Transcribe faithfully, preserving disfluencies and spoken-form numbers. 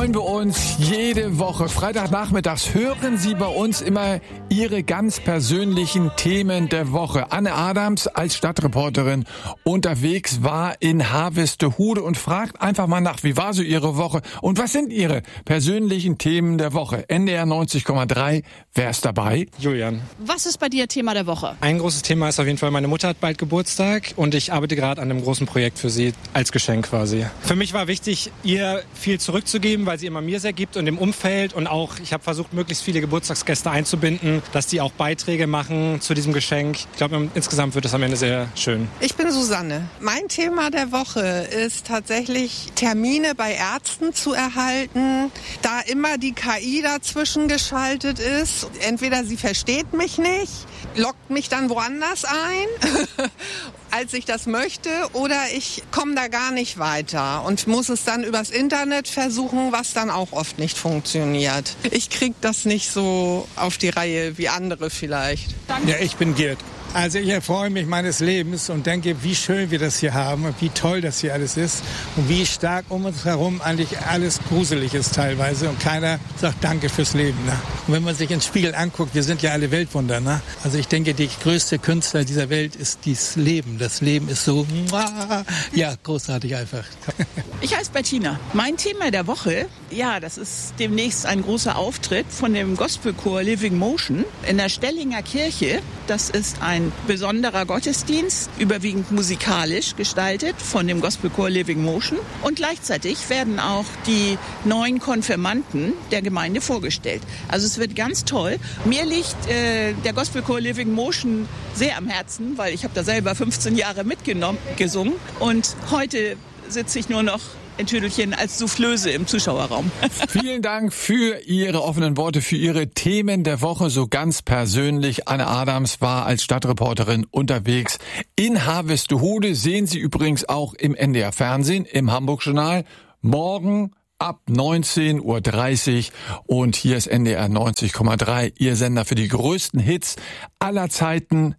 freuen wir uns jede Woche. Freitagnachmittags hören Sie bei uns immer Ihre ganz persönlichen Themen der Woche. Anne Adams als Stadtreporterin unterwegs war in Harvestehude und fragt einfach mal nach, wie war so Ihre Woche und was sind Ihre persönlichen Themen der Woche? N D R neunzig Komma drei, wer ist dabei? Julian. Was ist bei dir Thema der Woche? Ein großes Thema ist auf jeden Fall, meine Mutter hat bald Geburtstag und ich arbeite gerade an einem großen Projekt für sie als Geschenk quasi. Für mich war wichtig, ihr viel zurückzugeben, weil sie immer mir sehr gibt und im Umfeld, und auch ich habe versucht, möglichst viele Geburtstagsgäste einzubinden, dass die auch Beiträge machen zu diesem Geschenk. Ich glaube, insgesamt wird es am Ende sehr schön. Ich bin Susanne. Mein Thema der Woche ist tatsächlich, Termine bei Ärzten zu erhalten, da immer die K I dazwischen geschaltet ist. Entweder sie versteht mich nicht, lockt mich dann woanders ein, als ich das möchte, oder ich komme da gar nicht weiter und muss es dann übers Internet versuchen, was dann auch oft nicht funktioniert. Ich kriege das nicht so auf die Reihe wie andere vielleicht. Ja, ich bin Gerd. Also ich erfreue mich meines Lebens und denke, wie schön wir das hier haben und wie toll das hier alles ist und wie stark um uns herum eigentlich alles gruselig ist teilweise und keiner sagt Danke fürs Leben. Ne? Und wenn man sich ins Spiegel anguckt, wir sind ja alle Weltwunder. Ne? Also ich denke, die größte Künstler dieser Welt ist dieses Leben. Das Leben ist so, ja, großartig einfach. Ich heiße Bettina. Mein Thema der Woche, ja, das ist demnächst ein großer Auftritt von dem Gospelchor Living Motion in der Stellinger Kirche. Das ist ein Ein besonderer Gottesdienst, überwiegend musikalisch gestaltet von dem Gospelchor Living Motion. Und gleichzeitig werden auch die neuen Konfirmanden der Gemeinde vorgestellt. Also es wird ganz toll. Mir liegt äh, der Gospelchor Living Motion sehr am Herzen, weil ich habe da selber fünfzehn Jahre mitgenommen, gesungen. Und heute sitze ich nur noch ein Tüdelchen als Soufflöse im Zuschauerraum. Vielen Dank für Ihre offenen Worte, für Ihre Themen der Woche, so ganz persönlich. Anne Adams war als Stadtreporterin unterwegs in Harvestehude. Sehen Sie übrigens auch im N D R Fernsehen, im Hamburg-Journal. Morgen ab neunzehn Uhr dreißig und hier ist N D R neunzig Komma drei, Ihr Sender für die größten Hits aller Zeiten